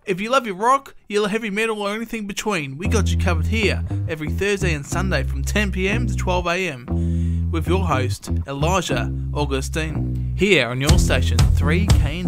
If you love your rock, your heavy metal or anything between, we got you covered here every Thursday and Sunday from 10 PM to 12 AM with your host, Elijah Augustine, here on your station 3KNW.